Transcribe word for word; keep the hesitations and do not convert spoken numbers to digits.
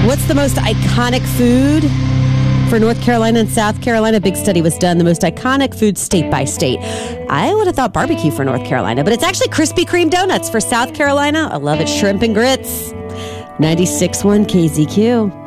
What's the most iconic food for North Carolina and South Carolina? Big study was done. The most iconic food state by state. I would have thought barbecue for North Carolina, but it's actually Krispy Kreme donuts for South Carolina. I love it. Shrimp and grits. ninety-six point one K Z Q.